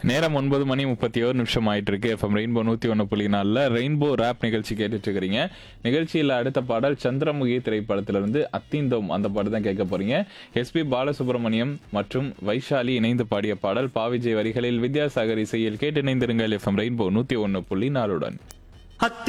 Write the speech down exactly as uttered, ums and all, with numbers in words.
நேரம் ஒன்பது மணி முப்பத்தி ஒரு நிமிஷம் ஆயிட்டு இருக்கு. எஃப்எம் ரெயின்போ நூத்தி ஒன்று புள்ளி நாலுல ரெயின்போ ரேப் நிகழ்ச்சி கேட்டுட்டு இருக்கிறீங்க. நிகழ்ச்சியில் அடுத்த பாடல் சந்திரமுகி திரைப்படத்திலிருந்து அத்திந்தோம் அந்த பாட்டு தான் கேட்க போறீங்க. எஸ்பி பாலசுப்ரமணியம் மற்றும் வைஷாலி இணைந்து பாடிய பாடல் பாவிஜய் வரிகளில் வித்யாசாகர் இசையில் கேட்டு இணைந்திருங்கள். எஃப்எம் ரெயின்போ நூத்தி ஒன்று புள்ளி நாலுடன்.